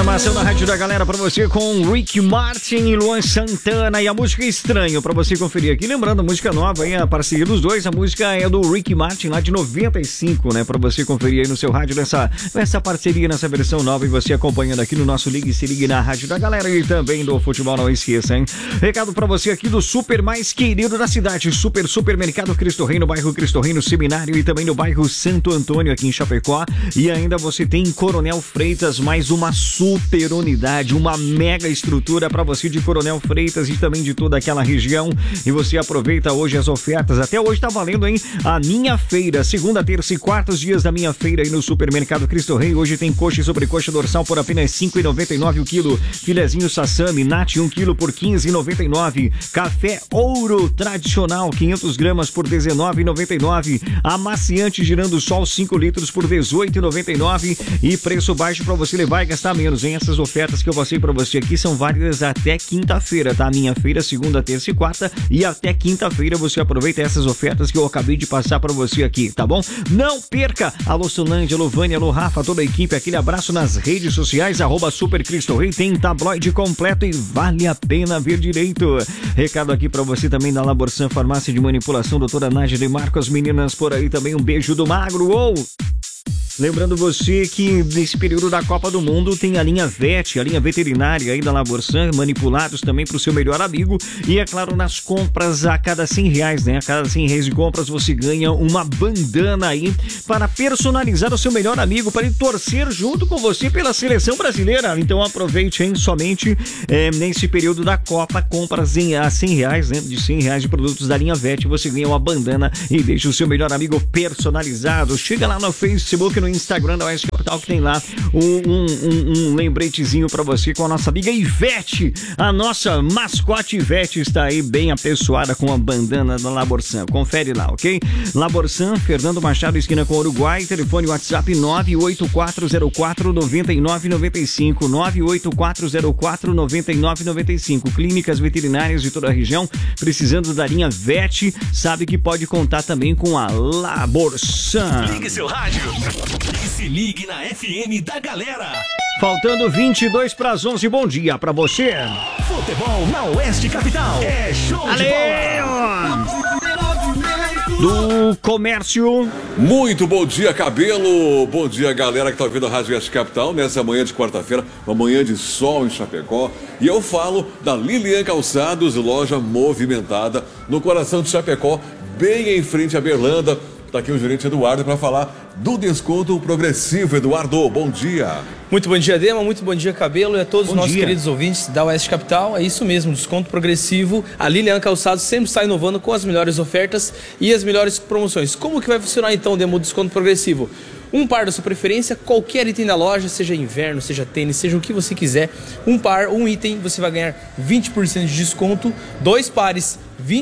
Informação na Rádio da Galera pra você com Rick Martin e Luan Santana e a música Estranho pra você conferir aqui. Lembrando, a música nova aí, a parceria dos dois, a música é do Rick Martin lá de 95, né? Pra você conferir aí no seu rádio nessa parceria, nessa versão nova e você acompanhando aqui no nosso Ligue e Se Ligue na Rádio da Galera e também do futebol, não esqueça, hein? Recado pra você aqui do super mais querido da cidade, Supermercado Cristo Rei, no bairro Cristo Rei, no Seminário e também no bairro Santo Antônio aqui em Chapecó. E ainda você tem em Coronel Freitas mais uma super unidade, uma mega estrutura para você de Coronel Freitas e também de toda aquela região. E você aproveita hoje as ofertas. Até hoje tá valendo, hein? A Minha Feira, segunda, terça e quartos dias da Minha Feira aí no Supermercado Cristo Rei. Hoje tem coxa e sobrecoxa dorsal por apenas R$ 5,99 o quilo. Filezinho Sassami, Nati 1 quilo por R$ 15,99. Café Ouro tradicional, 500 gramas por R$ 19,99. Amaciante Girando Sol 5 litros por R$ 18,99. E preço baixo para você levar e gastar menos, hein? Essas ofertas que eu passei para você aqui são válidas até quinta-feira, tá? Minha feira, segunda, terça e quarta, e até quinta-feira você aproveita essas ofertas que eu acabei de passar para você aqui, tá bom? Não perca! Alô Solange, alô Vânia, alô Rafa, toda a equipe, aquele abraço nas redes sociais, @Super Cristo Rei, tem tabloide completo e vale a pena ver direito. Recado aqui para você também da Laborsan Farmácia de Manipulação, doutora Nádia de Marco, as meninas por aí também, um beijo do Magro, Lembrando você que nesse período da Copa do Mundo tem a linha VET, a linha veterinária aí da Laborsan, manipulados também para o seu melhor amigo. E é claro, nas compras a cada R$100, né? A cada R$100 de compras você ganha uma bandana aí para personalizar o seu melhor amigo, para ele torcer junto com você pela seleção brasileira. Então aproveite, hein? Somente nesse período da Copa, compras a R$100, né? De R$100 de produtos da linha VET, você ganha uma bandana e deixa o seu melhor amigo personalizado. Chega lá no Facebook, no Instagram da Oeste Capital, que tem lá um lembretezinho pra você com a nossa amiga Ivete. A nossa mascote Ivete está aí bem apessoada com a bandana da Laborsan. Confere lá, ok? Laborsan, Fernando Machado, esquina com Uruguai, telefone WhatsApp 98404-9995, 98404-9995. Clínicas veterinárias de toda a região, precisando da linha Vet, sabe que pode contar também com a Laborsan. Ligue seu rádio e se ligue na FM da Galera. Faltando 22 para as 11, bom dia pra você. Futebol na Oeste Capital. É show de bola. Do comércio. Muito bom dia, Cabelo. Bom dia, galera que tá ouvindo a Rádio Oeste Capital nessa manhã de quarta-feira, uma manhã de sol em Chapecó. E eu falo da Lilian Calçados, loja movimentada no coração de Chapecó, bem em frente à Berlanda. Tá aqui o gerente Eduardo para falar do desconto progressivo. Eduardo, bom dia. Muito bom dia, Dema, muito bom dia, Cabelo, e a todos os nossos queridos ouvintes da Oeste Capital. É isso mesmo, desconto progressivo. A Lilian Calçados sempre está inovando com as melhores ofertas e as melhores promoções. Como que vai funcionar então, Dema, o desconto progressivo? Um par da sua preferência, qualquer item da loja, seja inverno, seja tênis, seja o que você quiser. Um par, um item, você vai ganhar 20% de desconto. 2 pares,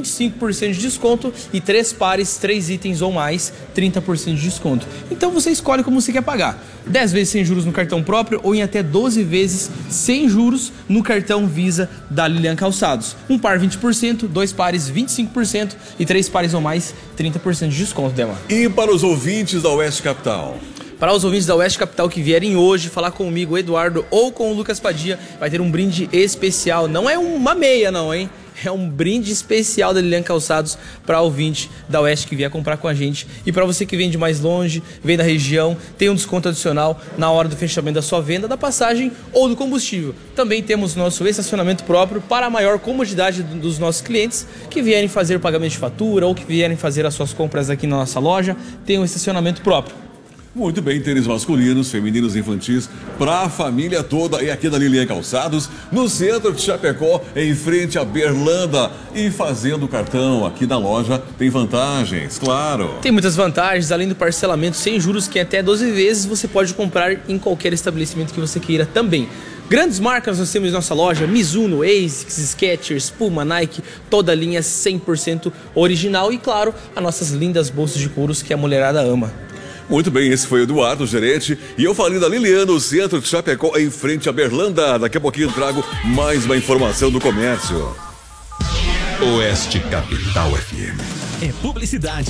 25% de desconto. E 3 pares, 3 itens ou mais, 30% de desconto. Então você escolhe como você quer pagar. 10 vezes sem juros no cartão próprio ou em até 12 vezes sem juros no cartão Visa da Lilian Calçados. Um par 20%, 2 pares 25% e 3 pares ou mais 30% de desconto, Dema. E para os ouvintes da Oeste Capital? Para os ouvintes da Oeste Capital que vierem hoje falar comigo, Eduardo, ou com o Lucas Padilha, vai ter um brinde especial. Não é uma meia não, hein? É um brinde especial da Lilian Calçados para ouvinte da Oeste que vier comprar com a gente. E para você que vem de mais longe, vem da região, tem um desconto adicional na hora do fechamento da sua venda, da passagem ou do combustível. Também temos nosso estacionamento próprio para a maior comodidade dos nossos clientes que vierem fazer o pagamento de fatura ou que vierem fazer as suas compras aqui na nossa loja. Tem um estacionamento próprio. Muito bem, tênis masculinos, femininos, infantis, para a família toda. E aqui da Lilian Calçados, no centro de Chapecó, em frente à Berlanda. E fazendo cartão aqui na loja tem vantagens, claro. Tem muitas vantagens, além do parcelamento sem juros, que até 12 vezes você pode comprar em qualquer estabelecimento que você queira também. Grandes marcas nós temos em nossa loja: Mizuno, ASICS, Skechers, Puma, Nike, toda a linha 100% original. E claro, as nossas lindas bolsas de couros que a mulherada ama. Muito bem, esse foi o Eduardo, gerente. E eu falei da Lilian, no centro de Chapecó, em frente à Berlanda. Daqui a pouquinho trago mais uma informação do comércio. Oeste Capital FM. É publicidade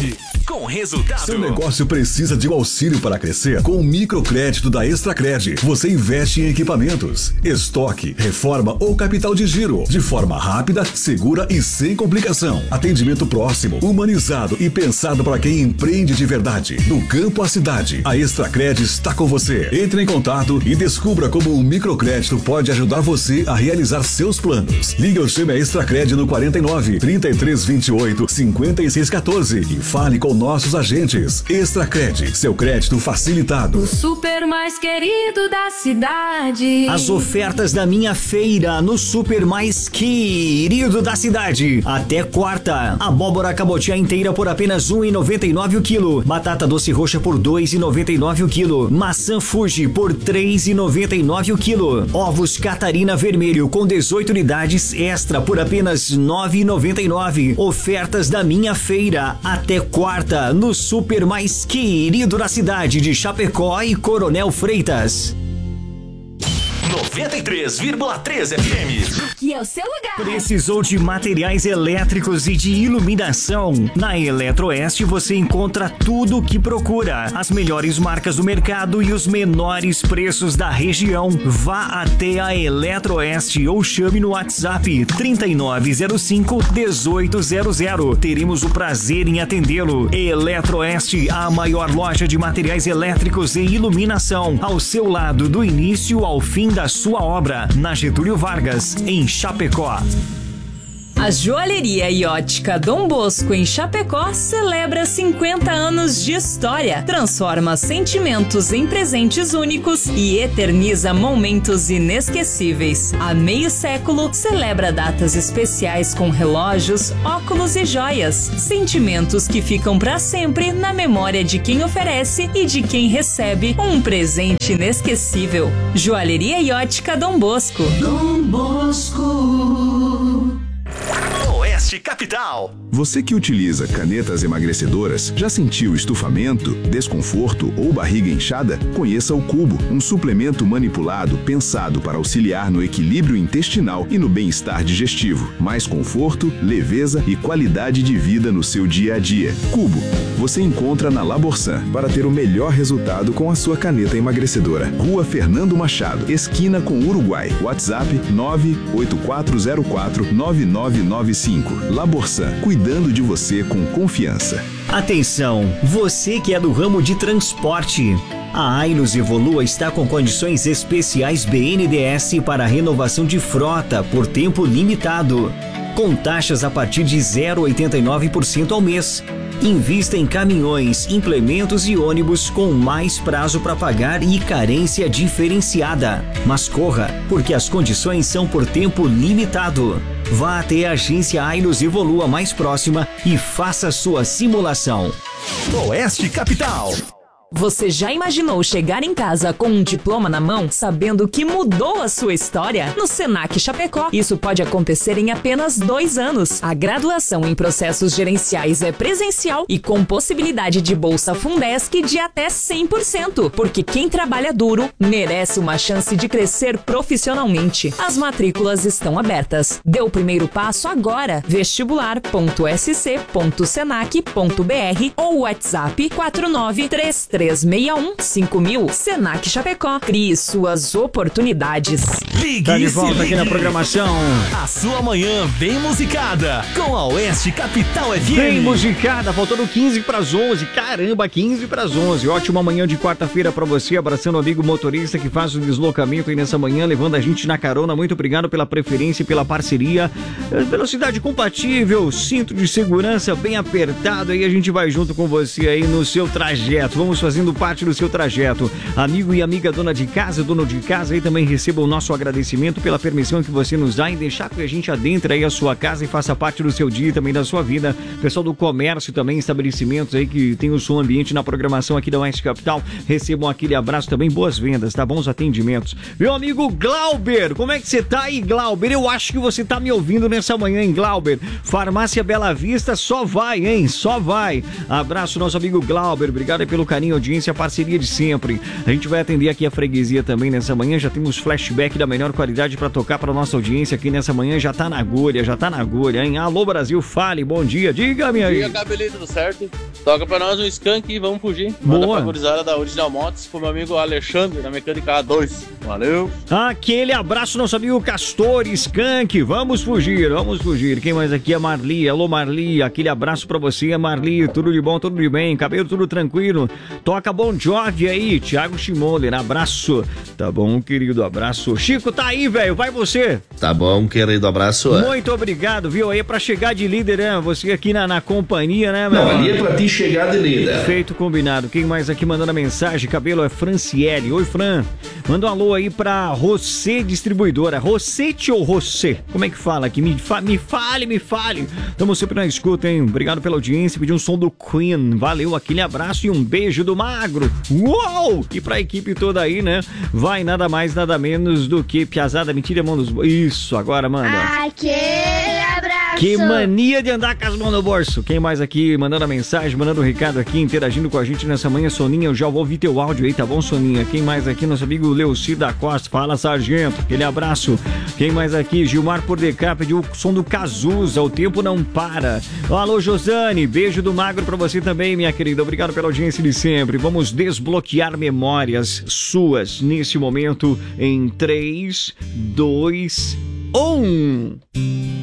com resultado. Seu negócio precisa de um auxílio para crescer? Com o microcrédito da Extracred, você investe em equipamentos, estoque, reforma ou capital de giro, de forma rápida, segura e sem complicação. Atendimento próximo, humanizado e pensado para quem empreende de verdade. Do campo à cidade, a Extracred está com você. Entre em contato e descubra como o microcrédito pode ajudar você a realizar seus planos. Ligue ou chame a Extracred no 49 33 28 56 14 e fale com nossos agentes. Extracred, seu crédito facilitado. O super mais querido da cidade. As ofertas da minha feira no super mais querido da cidade. Até quarta. Abóbora cabotiá inteira por apenas R$ 1,99 o quilo. Batata doce roxa por R$ 2,99 o quilo. Maçã Fuji por R$ 3,99 o quilo. Ovos Catarina vermelho com 18 unidades extra por apenas R$ 9,99. Ofertas da minha feira até quarta no super mais querido da cidade de Chapecó e Coronel Freitas. 93,3 FM. Aqui é o seu lugar. Precisou de materiais elétricos e de iluminação? Na Eletroeste você encontra tudo o que procura. As melhores marcas do mercado e os menores preços da região. Vá até a Eletroeste ou chame no WhatsApp 3905-1800. Teremos o prazer em atendê-lo. Eletroeste, a maior loja de materiais elétricos e iluminação. Ao seu lado, do início ao fim da sua obra, na Getúlio Vargas, em Chapecó. A Joalheria e Ótica Dom Bosco em Chapecó celebra 50 anos de história, transforma sentimentos em presentes únicos e eterniza momentos inesquecíveis. Há meio século, celebra datas especiais com relógios, óculos e joias, sentimentos que ficam para sempre na memória de quem oferece e de quem recebe um presente inesquecível. Joalheria e Ótica Dom Bosco. Dom Bosco. Oeste Capital. Você que utiliza canetas emagrecedoras, já sentiu estufamento, desconforto ou barriga inchada? Conheça o Cubo, um suplemento manipulado pensado para auxiliar no equilíbrio intestinal e no bem-estar digestivo. Mais conforto, leveza e qualidade de vida no seu dia a dia. Cubo, você encontra na Laborsan para ter o melhor resultado com a sua caneta emagrecedora. Rua Fernando Machado, esquina com Uruguai. WhatsApp 984049995. Laborsan, cuidando de você com confiança. Atenção, você que é do ramo de transporte. A Ailos Evolua está com condições especiais BNDES para renovação de frota por tempo limitado, com taxas a partir de 0,89% ao mês. Invista em caminhões, implementos e ônibus com mais prazo para pagar e carência diferenciada. Mas corra, porque as condições são por tempo limitado. Vá até a agência Ailos Evolua mais próxima e faça sua simulação. Oeste Capital. Você já imaginou chegar em casa com um diploma na mão, sabendo que mudou a sua história? No Senac Chapecó, isso pode acontecer em apenas 2 anos. A graduação em processos gerenciais é presencial e com possibilidade de bolsa Fundesc de até 100%, porque quem trabalha duro merece uma chance de crescer profissionalmente. As matrículas estão abertas. Dê o primeiro passo agora. vestibular.sc.senac.br ou WhatsApp 4933615000. Senac Chapecó. Crie suas oportunidades. Ligue Tá de volta aqui na programação. A sua manhã bem musicada com a Oeste Capital FM. Bem musicada, faltando 15 para as 11. Caramba, 15 para as 11. Ótima manhã de quarta-feira para você, abraçando o amigo motorista que faz o deslocamento aí nessa manhã, levando a gente na carona. Muito obrigado pela preferência e pela parceria. Velocidade compatível, cinto de segurança bem apertado, aí a gente vai junto com você aí no seu trajeto. Vamos fazendo parte do seu trajeto. Amigo e amiga dona de casa, dono de casa, aí também receba o nosso agradecimento pela permissão que você nos dá em deixar que a gente adentre aí a sua casa e faça parte do seu dia e também da sua vida. Pessoal do comércio também, estabelecimentos aí que tem o som ambiente na programação aqui da Oeste Capital, recebam aquele abraço também, boas vendas, tá? Bons atendimentos. Meu amigo Glauber, como é que você tá aí, Glauber? Eu acho que você tá me ouvindo nessa manhã, hein, Glauber? Farmácia Bela Vista, só vai, hein? Só vai. Abraço, nosso amigo Glauber, obrigado aí pelo carinho, audiência, a parceria de sempre. A gente vai atender aqui a freguesia também nessa manhã, já temos flashback da melhor qualidade para tocar para nossa audiência aqui nessa manhã, já tá na agulha, hein? Alô Brasil, fale, bom dia, diga-me aí. Bom dia, Cabelito, tudo certo? Toca pra nós um skunk e vamos fugir. Manda pra gurizada da Original Motos pro meu amigo Alexandre, na Mecânica A2. Valeu! Aquele abraço, nosso amigo Castor, skunk, vamos fugir. Quem mais aqui? A Marli, alô Marli, aquele abraço pra você, Marli, tudo de bom, tudo de bem, cabelo tudo tranquilo. Toca Bon Jovi aí, Thiago Schimoller, abraço. Tá bom, querido, abraço. Chico, tá aí, velho, vai você. Tá bom, querido, abraço. Muito obrigado, viu, aí pra chegar de líder, né, você aqui na companhia, né, meu? Não, ali é pra ti chegar de líder. Feito, combinado. Quem mais aqui mandando a mensagem? Cabelo é Franciele. Oi, Fran. Manda um alô aí pra Rossê Distribuidora. Rossete ou Rossê? Como é que fala aqui? Me fale. Tamo sempre na escuta, hein? Obrigado pela audiência. Pedi um som do Queen. Valeu, aquele abraço e um beijo do Magro. Uou! E pra equipe toda aí, né? Vai nada mais, nada menos do que Piazada, mentira, mão dos... Isso, agora manda. Aquele abraço. Que mania de andar com as mãos no bolso. Quem mais aqui mandando a mensagem, mandando o recado aqui, interagindo com a gente nessa manhã? Soninha, eu já vou ouvir teu áudio aí, tá bom, Soninha? Quem mais aqui? Nosso amigo Leuci da Costa. Fala, sargento. Aquele abraço. Quem mais aqui? Gilmar por Decap, pediu o som do Cazuza. O tempo não para. Alô, Josane. Beijo do Magro pra você também, minha querida. Obrigado pela audiência de sempre. Vamos desbloquear memórias suas nesse momento em 3, 2, 1.